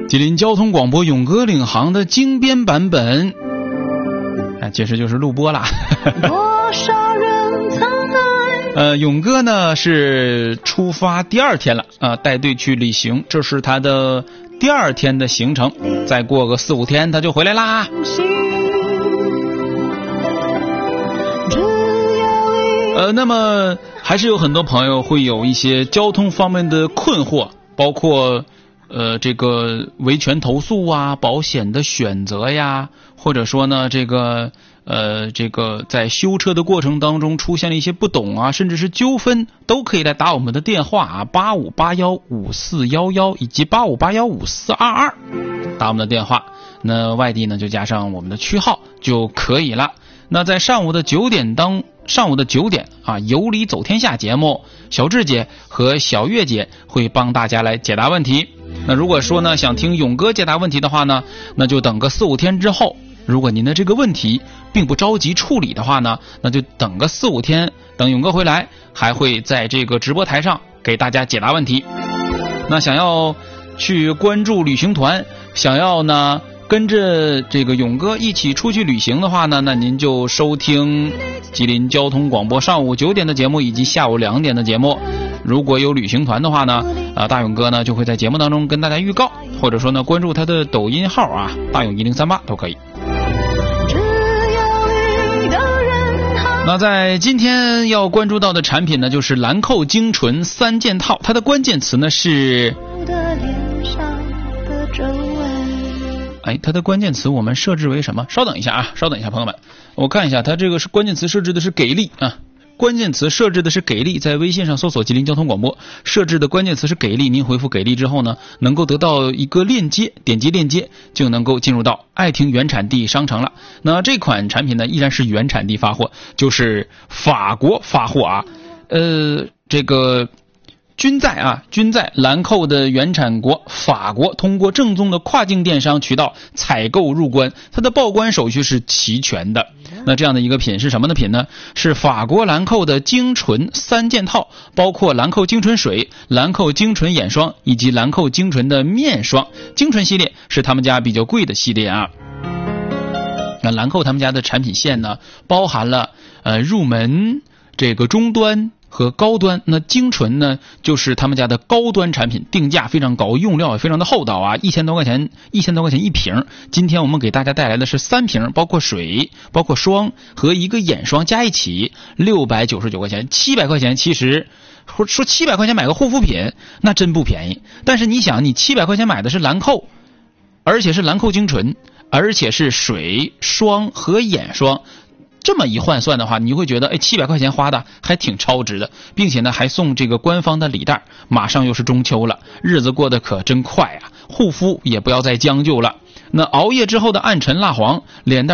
吉林交通广播勇哥领航的精编版本，其实就是录播啦。 多少人曾爱勇哥呢是出发第2天了带队去旅行，这是他的第2天的行程，再过个4-5天他就回来啦。那么还是有很多朋友会有一些交通方面的困惑，包括这个维权投诉啊，保险的选择呀，或者说呢这个在修车的过程当中出现了一些不懂啊，甚至是纠纷，都可以来打我们的电话啊，85815411以及85815422，打我们的电话。那外地呢就加上我们的区号就可以了。那在上午的9点有理走天下节目，小智姐和小月姐会帮大家来解答问题。那如果说呢想听勇哥解答问题的话呢，那就等个4-5天之后，如果您的这个问题并不着急处理的话呢，那就等个4-5天，等勇哥回来还会在这个直播台上给大家解答问题。那想要去关注旅行团，想要呢跟着这个勇哥一起出去旅行的话呢，那您就收听吉林交通广播上午9点的节目以及下午2点的节目。如果有旅行团的话呢，大勇哥呢就会在节目当中跟大家预告，或者说呢关注他的抖音号啊，大勇1038都可以。那在今天要关注到的产品呢，就是兰蔻精纯3件套，它的关键词呢是它的关键词我们设置为什么？稍等一下，朋友们，我看一下，它这个是关键词设置的是给力啊，关键词设置的是给力，在微信上搜索吉林交通广播，设置的关键词是给力，您回复给力之后呢，能够得到一个链接，点击链接就能够进入到爱听原产地商城了。那这款产品呢依然是原产地发货，就是法国发货啊，这个均在兰蔻的原产国法国，通过正宗的跨境电商渠道采购入关，它的报关手续是齐全的。那这样的一个品是什么的品呢？是法国兰蔻的精纯3件套，包括兰蔻精纯水、兰蔻精纯眼霜以及兰蔻精纯的面霜。精纯系列是他们家比较贵的系列啊。那兰蔻他们家的产品线呢，包含了入门、这个中端和高端。那精纯呢就是他们家的高端产品，定价非常高，用料也非常的厚道啊，1000多块钱一瓶。今天我们给大家带来的是3瓶，包括水、包括霜和一个眼霜加一起699块钱，700块钱。其实说700块钱买个护肤品那真不便宜，但是你想，你700块钱买的是兰蔻，而且是兰蔻精纯，而且是水、霜和眼霜，这么一换算的话，你会觉得700块钱花的还挺超值的，并且呢还送这个官方的礼袋。马上又是中秋了，日子过得可真快啊，护肤也不要再将就了。那熬夜之后的暗沉蜡黄，脸蛋